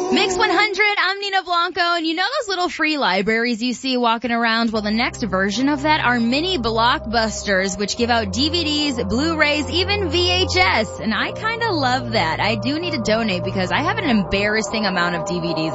Mix 100, I'm Nina Blanco, and you know those little free libraries you see walking around? Well, the next version of that are mini blockbusters, which give out DVDs, Blu-rays, even VHS, and I kinda love that. I do need to donate because I have an embarrassing amount of DVDs